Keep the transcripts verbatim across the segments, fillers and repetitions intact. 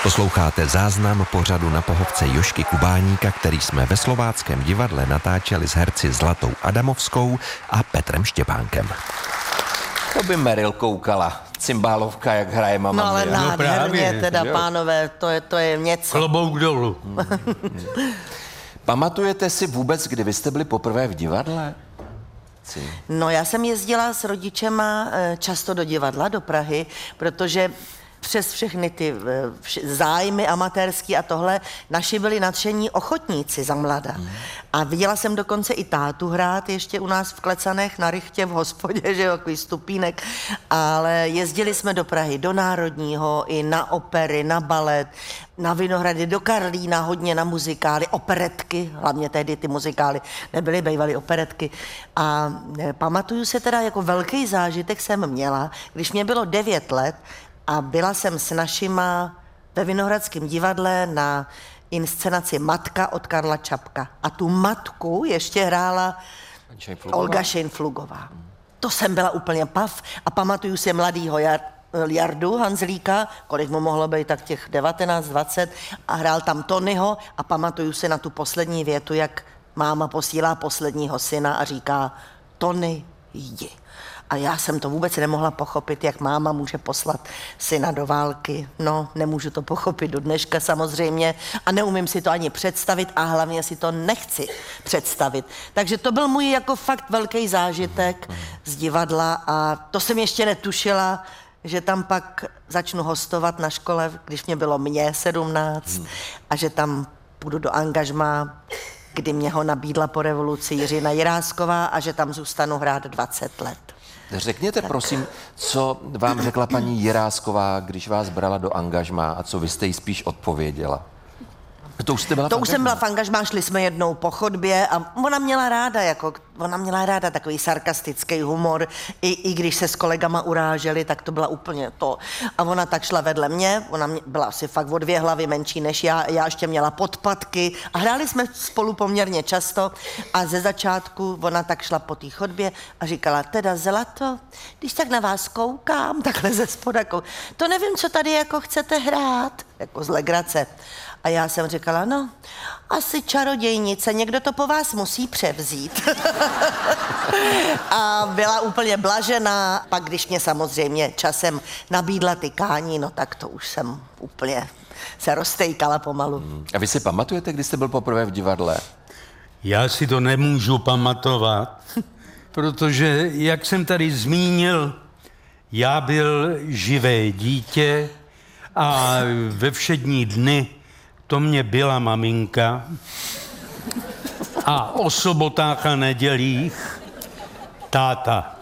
Posloucháte záznam pořadu Na pohovce Jožky Kubáníka, který jsme ve Slováckém divadle natáčeli s herci Zlatou Adamovskou a Petrem Štěpánkem. To by Meryl koukala. Cymbálovka, jak hraje Mamma No ale Mia. nádherně No teda, jo. pánové, to je, to je něco. Klobouk dolů. Pamatujete si vůbec, kdy vy jste byli poprvé v divadle? Si. No já jsem jezdila s rodičema eh, často do divadla, do Prahy, protože přes všechny ty eh, vš- zájmy amatérský a tohle, naši byli nadšení ochotníci za mlada. Mm. A viděla jsem dokonce i tátu hrát ještě u nás v Klecanech na Rychtě v hospodě, že jo, takový stupínek, ale jezdili jsme do Prahy, do Národního, i na opery, na balet, na Vinohrady, do Karlína, hodně na muzikály, operetky, hlavně tehdy ty muzikály nebyly, bývaly operetky. A eh, pamatuju se teda, jako velký zážitek jsem měla, když mě bylo devět let, a byla jsem s našima ve Vinohradském divadle na inscenaci Matka od Karla Čapka. A tu matku ještě hrála Olga Šejnflugová. To jsem byla úplně pav a pamatuju si mladýho Jar, Jardu Hanzlíka, kolik mu mohlo být, tak těch devatenáct, dvacet, a hrál tam Tonyho a pamatuju si na tu poslední větu, jak máma posílá posledního syna a říká: Tony, jdi. A já jsem to vůbec nemohla pochopit, jak máma může poslat syna do války. No, nemůžu to pochopit do dneška samozřejmě a neumím si to ani představit a hlavně si to nechci představit. Takže to byl můj jako fakt velký zážitek z divadla a to jsem ještě netušila, že tam pak začnu hostovat na škole, když mě bylo mě sedmnáct a že tam půjdu do angažmá, kdy mě ho nabídla po revoluci Jiřina Jirásková a že tam zůstanu hrát dvacet let. Řekněte tak. Prosím, co vám řekla paní Jirásková, když vás brala do angažmá a co vy jste jí spíš odpověděla? To už jste byla To v už jsem byla v angažmá, šli jsme jednou po chodbě a ona měla ráda, jako, ona měla ráda takový sarkastický humor, i, i když se s kolegama uráželi, tak to byla úplně to. A ona tak šla vedle mě, ona mě, byla asi fakt o dvě hlavy menší než já, já ještě měla podpatky a hráli jsme spolu poměrně často a ze začátku ona tak šla po té chodbě a říkala: teda Zlato, když tak na vás koukám, takhle ze spoda, to nevím, co tady jako chcete hrát, jako z legrace. A já jsem říkala: no, asi čarodějnice, někdo to po vás musí převzít. A byla úplně blažená. Pak, když mě samozřejmě časem nabídla tykání, no tak to už jsem úplně se roztejkala pomalu. A vy si pamatujete, kdy jste byl poprvé v divadle? Já si to nemůžu pamatovat, protože, jak jsem tady zmínil, já byl živé dítě a ve všední dny to mě byla maminka a o sobotách a nedělích táta.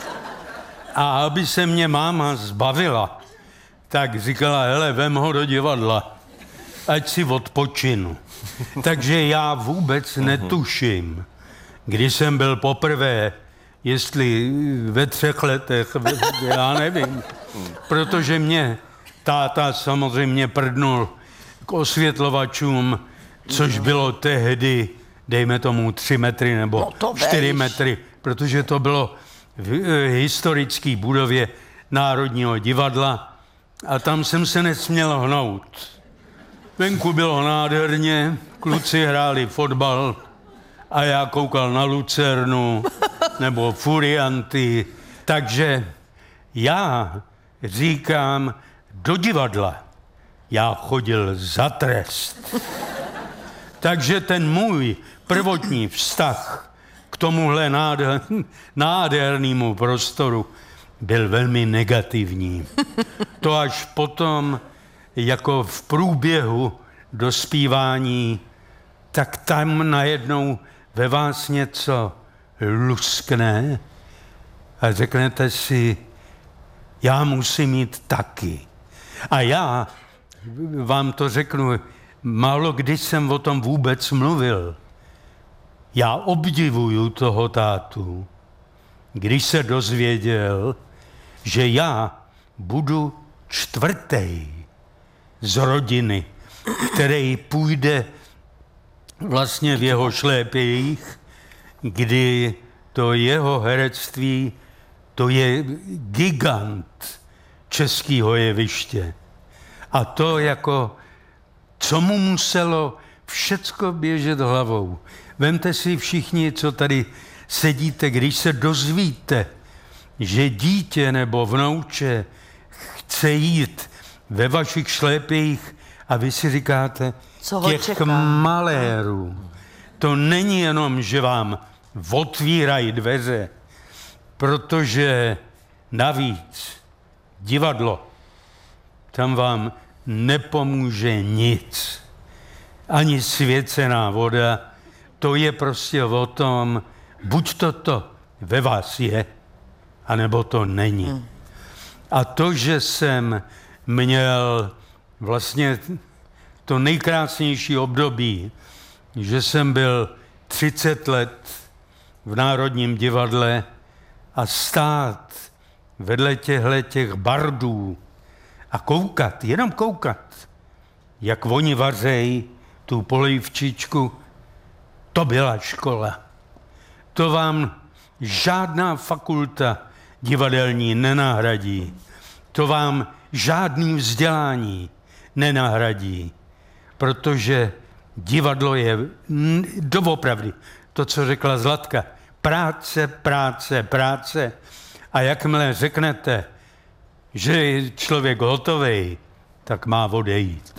A aby se mě máma zbavila, tak říkala: hele, vem ho do divadla, ať si odpočinu. Takže já vůbec netuším, kdy jsem byl poprvé, jestli ve třech letech, já nevím, protože mě táta samozřejmě prdnul k osvětlovačům, což bylo tehdy, dejme tomu, tři metry nebo no čtyři metry, protože to bylo v historické budově Národního divadla a tam jsem se nesměl hnout. Venku bylo nádherně, kluci hráli fotbal a já koukal na Lucernu nebo Furianty, takže já říkám, do divadla já chodil za trest. Takže ten můj prvotní vztah k tomuhle nádher, nádhernému prostoru byl velmi negativní. To až potom, jako v průběhu dospívání, tak tam najednou ve vás něco luskne a řeknete si: já musím mít taky. A já vám to řeknu, málo kdy jsem o tom vůbec mluvil. Já obdivuju toho tátu, když se dozvěděl, že já budu čtvrtý z rodiny, který půjde vlastně v jeho šlépějích, kdy to jeho herectví, to je gigant českého jeviště. A to jako, co mu muselo všecko běžet hlavou. Vemte si všichni, co tady sedíte, když se dozvíte, že dítě nebo vnouče chce jít ve vašich šlépějích a vy si říkáte, co ho těch čeká? malérů. To není jenom, že vám otvírají dveře, protože navíc divadlo, tam vám nepomůže nic. Ani svěcená voda, to je prostě o tom, buď to to ve vás je, anebo to není. Hmm. A to, že jsem měl vlastně to nejkrásnější období, že jsem byl třicet let v Národním divadle a stát vedle těchto těch bardů a koukat, jenom koukat, jak oni vařejí tu polívčičku, to byla škola. To vám žádná fakulta divadelní nenahradí. To vám žádný vzdělání nenahradí, protože divadlo je doopravdy to, co řekla Zlatka. Práce, práce, práce. A jakmile řeknete, že je člověk hotovej, tak má odejít.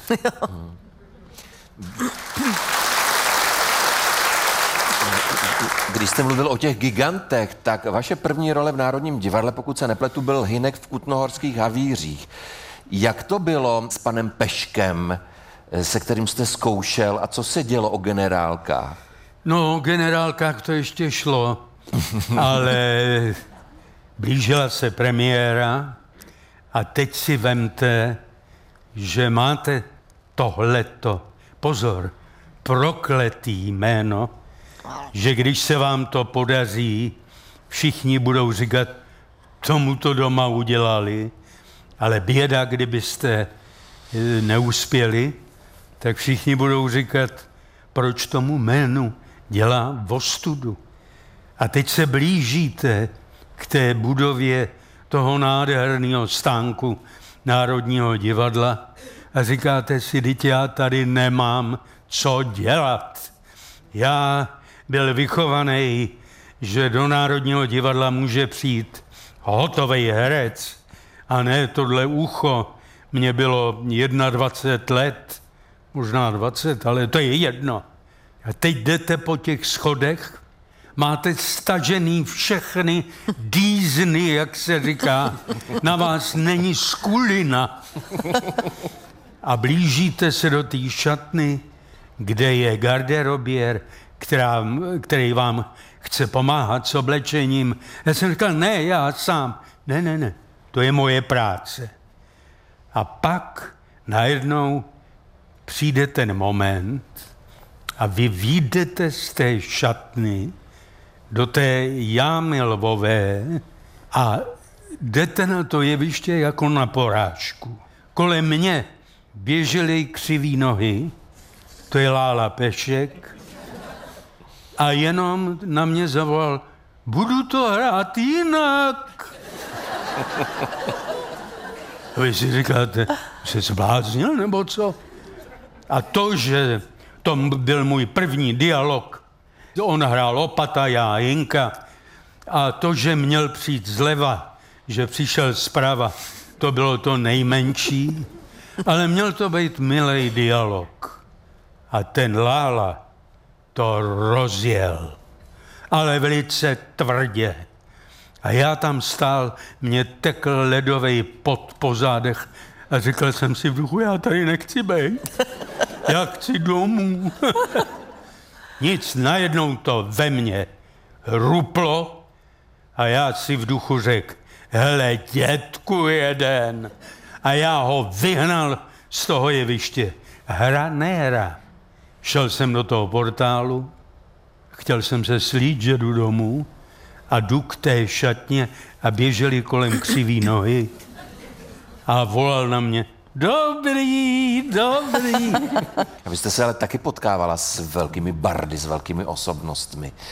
Když jste mluvil o těch gigantech, tak vaše první role v Národním divadle, pokud se nepletu, byl Hynek v Kutnohorských havířích. Jak to bylo s panem Peškem, se kterým jste zkoušel, a co se dělo o generálkách? No, o generálkách to ještě šlo, ale blížila se premiéra a teď si vemte, že máte tohleto, pozor, prokletý jméno, že když se vám to podaří, všichni budou říkat, tomu to doma udělali, ale běda, kdybyste neuspěli, tak všichni budou říkat, proč tomu jménu dělá ostudu. A teď se blížíte k té budově toho nádherného stánku Národního divadla a říkáte si, teď já tady nemám co dělat. Já byl vychovaný, že do Národního divadla může přijít hotovej herec a ne tohle ucho. Mně bylo dvacet jedna let, možná dvacet, ale to je jedno. A teď jdete po těch schodech, máte stažený všechny dýzny, jak se říká, na vás není skulina. A blížíte se do té šatny, kde je garderobiér, která, který vám chce pomáhat s oblečením. Já jsem říkal, ne, já sám. Ne, ne, ne, to je moje práce. A pak najednou přijde ten moment a vy vyjdete z té šatny do té jámy lvové a jdete na to jeviště jako na porážku. Kolem mě běžely křivý nohy, to je Lála Pešek, a jenom na mě zavolal, budu to hrát jinak. A vy si říkáte, jsi zbláznil nebo co? A to, že to byl můj první dialog, on hrál Opata, já Jinka, a to, že měl přijít zleva, že přišel zprava, to bylo to nejmenší, ale měl to být milý dialog. A ten Lála to rozjel, ale velice tvrdě. A já tam stál, mě tekl ledovej pot po zádech a říkal jsem si v duchu, já tady nechci být, já chci domů. Nic, najednou to ve mně ruplo a já si v duchu řekl, hele, dětku jeden. A já ho vyhnal z toho jeviště. Hra, nehra. Šel jsem do toho portálu, chtěl jsem se slít, že jdu domů, a jdu k té šatně a běželi kolem křivý nohy a volal na mě, dobrý, dobrý. A vy jste se ale taky potkávala s velkými bardy, s velkými osobnostmi.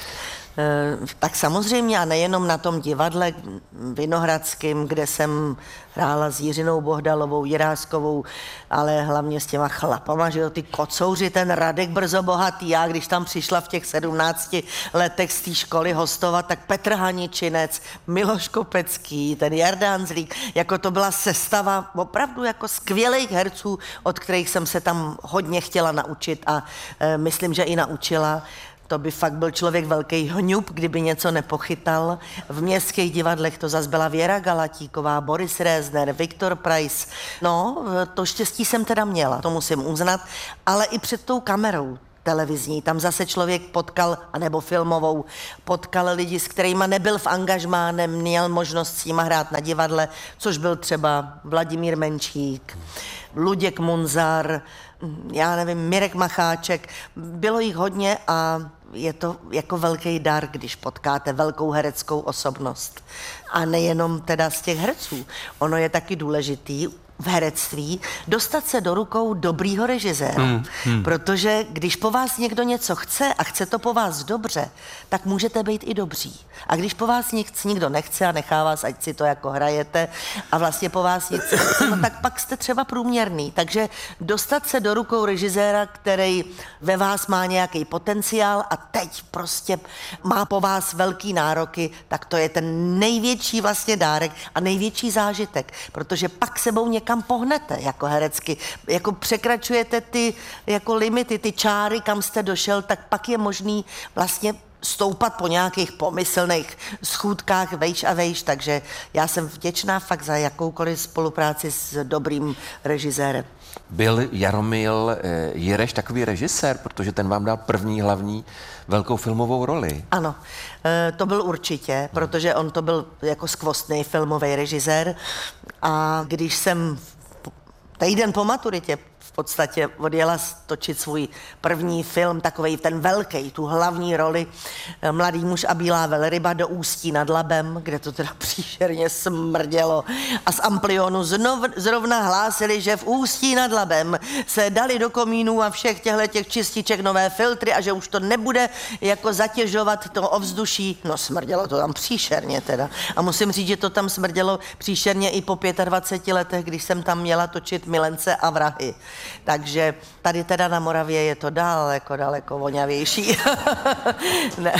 Tak samozřejmě a nejenom na tom divadle Vinohradském, kde jsem hrála s Jiřinou Bohdalovou, Jiráskovou, ale hlavně s těma chlapama, že jo, ty kocouři, ten Radek Brzo Bohatý, já když tam přišla v těch sedmnácti letech z té školy hostovat, tak Petr Haničinec, Miloš Kopecký, ten Jarda Hanzlík, jako to byla sestava opravdu jako skvělých herců, od kterých jsem se tam hodně chtěla naučit a e, myslím, že i naučila. To by fakt byl člověk velký hňup, kdyby něco nepochytal. V městských divadlech to zas byla Věra Galatíková, Boris Rezner, Viktor Price. No, to štěstí jsem teda měla, to musím uznat, ale i před tou kamerou televizní, tam zase člověk potkal, anebo filmovou, potkal lidi, s kterýma nebyl v angažmá, neměl možnost s nima hrát na divadle, což byl třeba Vladimír Menčík, Luděk Munzar, já nevím, Mirek Macháček, bylo jich hodně a je to jako velký dar, když potkáte velkou hereckou osobnost. A nejenom teda z těch herců. Ono je taky důležitý v herectví dostat se do rukou dobrýho režiséra. Hmm, hmm. Protože když po vás někdo něco chce a chce to po vás dobře, tak můžete být i dobří. A když po vás nic nikdo nechce a nechá vás, ať si to jako hrajete a vlastně po vás nic nechce, no tak pak jste třeba průměrný. Takže dostat se do rukou režiséra, který ve vás má nějaký potenciál a teď prostě má po vás velký nároky, tak to je ten největší vlastně dárek a největší zážitek, protože pak sebou někam kam pohnete jako herecky, jako překračujete ty jako limity, ty čáry, kam jste došel, tak pak je možný vlastně stoupat po nějakých pomyslných schůdkách vejš a vejš, takže já jsem vděčná fakt za jakoukoliv spolupráci s dobrým režisérem. Byl Jaromil Jireš takový režisér, protože ten vám dal první hlavní velkou filmovou roli? Ano, to byl určitě, protože on to byl jako skvostný filmový režisér a když jsem týden po maturitě v podstatě odjela točit svůj první film, takovej ten velký, tu hlavní roli Mladý muž a bílá velryba do Ústí nad Labem, kde to teda příšerně smrdělo. A z Amplionu znov, zrovna hlásili, že v Ústí nad Labem se dali do komínů a všech těchto těch čističek nové filtry a že už to nebude jako zatěžovat to ovzduší. No smrdělo to tam příšerně teda. A musím říct, že to tam smrdělo příšerně i po dvaceti pěti letech, když jsem tam měla točit Milence a vrahy. Takže tady teda na Moravě je to daleko, daleko voňavější. Ne.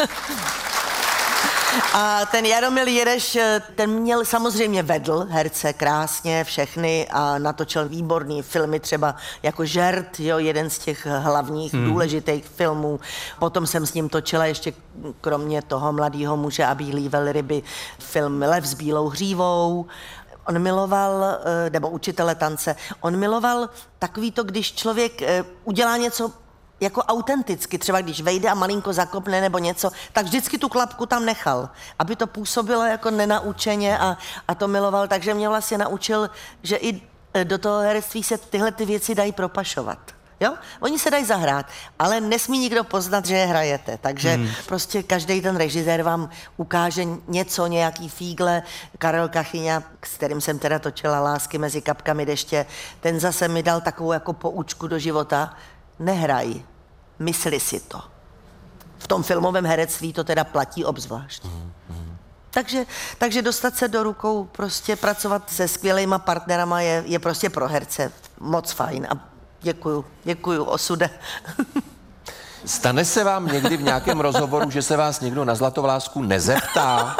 A ten Jaromil Jireš, ten měl samozřejmě vedl herce krásně všechny a natočil výborný filmy, třeba jako Žert, jo, jeden z těch hlavních hmm. důležitých filmů. Potom jsem s ním točila ještě kromě toho Mladýho muže a bílý velryby film Lev s bílou hřívou. On miloval, nebo učitele tance, on miloval takový to, když člověk udělá něco jako autenticky, třeba když vejde a malinko zakopne nebo něco, tak vždycky tu klapku tam nechal, aby to působilo jako nenaučeně a, a to miloval, takže mě vlastně naučil, že i do toho herectví se tyhle ty věci dají propašovat. Jo? Oni se dají zahrát, ale nesmí nikdo poznat, že je hrajete. Takže hmm. prostě každý ten režisér vám ukáže něco, nějaký fígle. Karel Kachyňa, s kterým jsem teda točila Lásky mezi kapkami deště, ten zase mi dal takovou jako poučku do života. Nehraj, mysli si to. V tom filmovém herectví to teda platí obzvlášť. Hmm. Hmm. Takže, takže dostat se do rukou, prostě pracovat se skvělýma partnerama je, je prostě pro herce moc fajn. A děkuju, děkuju, osude. Stane se vám někdy v nějakém rozhovoru, že se vás někdo na Zlatovlásku nezeptá?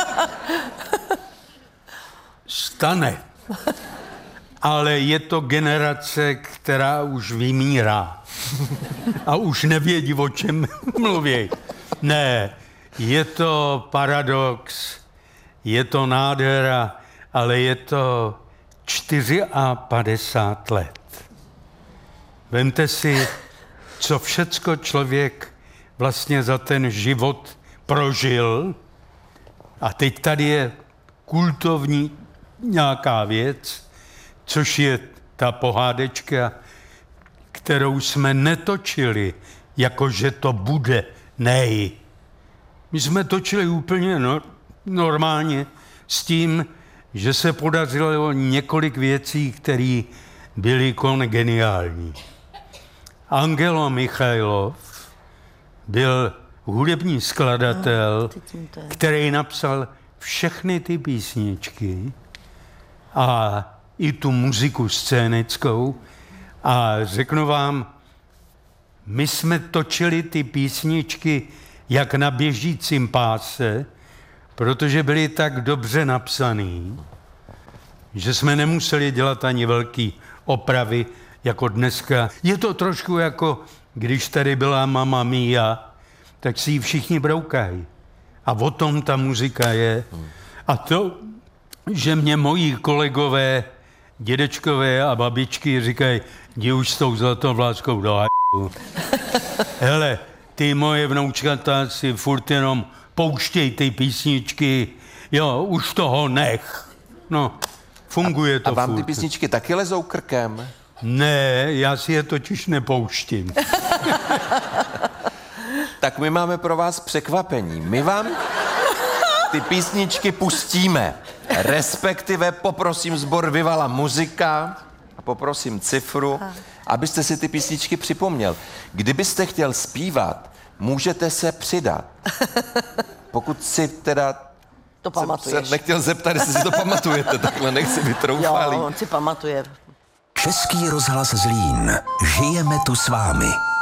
Stane. Ale je to generace, která už vymírá. A už nevědí, o čem mluví. Ne, je to paradox, je to nádhera, ale je to padesát čtyři let. Vemte si, co všecko člověk vlastně za ten život prožil a teď tady je kultovní nějaká věc, což je ta pohádečka, kterou jsme netočili, jakože to bude nej. My jsme točili úplně no, normálně s tím, že se podařilo několik věcí, které byly geniální. Angelo Michailov byl hudební skladatel, který napsal všechny ty písničky a i tu muziku scénickou. A řeknu vám, my jsme točili ty písničky jak na běžícím páse, protože byly tak dobře napsaný, že jsme nemuseli dělat ani velký opravy jako dneska. Je to trošku jako, když tady byla Mamma Mia, tak si ji všichni broukají. A o tom ta muzika je. A to, že mě moji kolegové, dědečkové a babičky říkají, jdi už s tou zlatovláskou do h***u. Hele, ty moje vnoučkata si furt jenom pouštěj ty písničky, jo, už toho nech. No, funguje to A vám furt. ty písničky taky lezou krkem? Ne, já si je totiž nepouštím. Tak my máme pro vás překvapení. My vám ty písničky pustíme. Respektive poprosím sbor Vyvala Muzika a poprosím Cifru, abyste si ty písničky připomněl. Kdybyste chtěl zpívat, můžete se přidat. Pokud si teda... To pamatuješ. Se nechtěl zeptat, jestli si to pamatujete, takhle nechci být troufalý. Jo, on si pamatuje. Český rozhlas Zlín. Žijeme tu s vámi.